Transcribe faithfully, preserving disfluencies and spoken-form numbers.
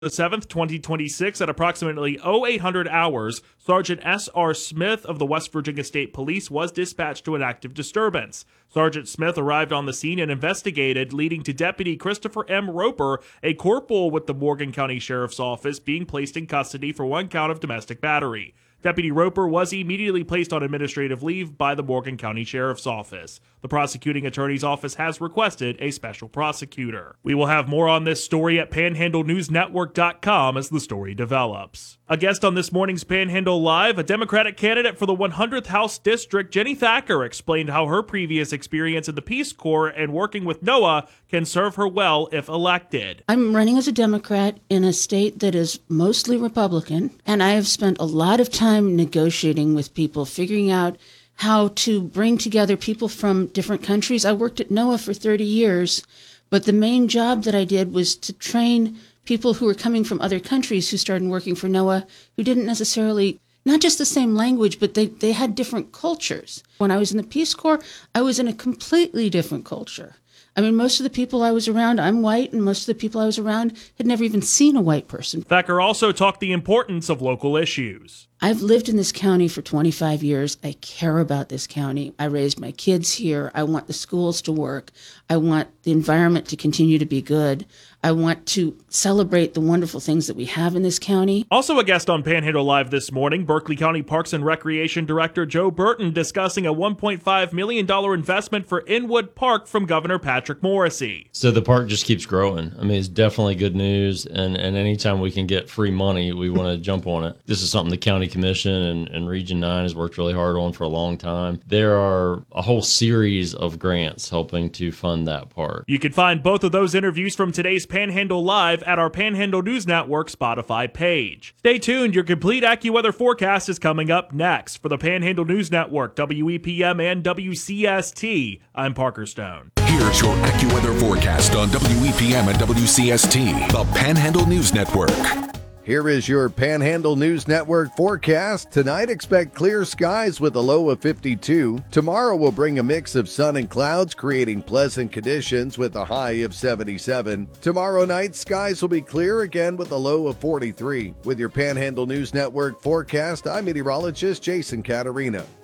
seventh, twenty twenty-six, at approximately oh eight hundred hours, Sergeant S R. Smith of the West Virginia State Police was dispatched to an active disturbance. Sergeant Smith arrived on the scene and investigated, leading to Deputy Christopher M. Roper, a corporal with the Morgan County Sheriff's Office, being placed in custody for one count of domestic battery. Deputy Roper was immediately placed on administrative leave by the Morgan County Sheriff's Office. The prosecuting attorney's office has requested a special prosecutor. We will have more on this story at panhandle news network dot com as the story develops. A guest on this morning's Panhandle Live, a Democratic candidate for the one hundredth House District, Jenny Thacker, explained how her previous experience in the Peace Corps and working with NOAA can serve her well if elected. I'm running as a Democrat in a state that is mostly Republican, and I have spent a lot of time negotiating with people, figuring out how to bring together people from different countries. I worked at NOAA for thirty years, but the main job that I did was to train people who were coming from other countries who started working for NOAA, who didn't necessarily, not just the same language, but they, they had different cultures. When I was in the Peace Corps, I was in a completely different culture. I mean, most of the people I was around, I'm white, and most of the people I was around had never even seen a white person. Thacker also talked the importance of local issues. I've lived in this county for twenty-five years. I care about this county. I raised my kids here. I want the schools to work. I want the environment to continue to be good. I want to celebrate the wonderful things that we have in this county. Also a guest on Panhandle Live this morning, Berkeley County Parks and Recreation Director Joe Burton discussing a one point five million dollars investment for Inwood Park from Governor Patrick Morrisey. So the park just keeps growing. I mean, it's definitely good news, and, and anytime we can get free money, we want to jump on it. This is something the County Commission and, and Region nine has worked really hard on for a long time. There are a whole series of grants helping to fund that park. You can find both of those interviews from today's Panhandle Live at our Panhandle News Network Spotify page. Stay tuned, your complete AccuWeather forecast is coming up next. For the Panhandle News Network, W E P M and W C S T, I'm Parker Stone. Here's your AccuWeather forecast on W E P M and W C S T, the Panhandle News Network. Here is your Panhandle News Network forecast. Tonight, expect clear skies with a low of fifty-two. Tomorrow will bring a mix of sun and clouds, creating pleasant conditions with a high of seventy-seven. Tomorrow night, skies will be clear again with a low of forty-three. With your Panhandle News Network forecast, I'm meteorologist Jason Caterina.